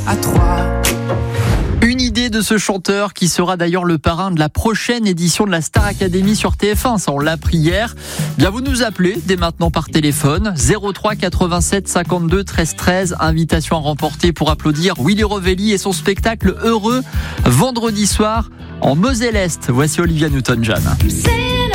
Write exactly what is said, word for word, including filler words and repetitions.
À trois. Une idée de ce chanteur qui sera d'ailleurs le parrain de la prochaine édition de la Star Academy sur T F un. Ça, on l'a appris hier. Bien, vous nous appelez dès maintenant par téléphone. zéro trois quatre-vingt-sept cinquante-deux treize treize. Invitation à remporter pour applaudir Willy Rovelli et son spectacle Heureux vendredi soir en Moselle-Est. Voici Olivia Newton-John.